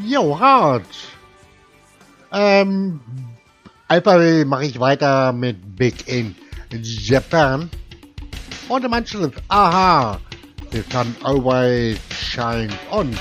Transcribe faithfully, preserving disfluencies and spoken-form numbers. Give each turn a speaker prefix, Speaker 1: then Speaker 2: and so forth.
Speaker 1: Jo, hart. Ähm, Alphabet mache ich weiter mit Big in Japan. Und manche sind, aha, the sun always shines on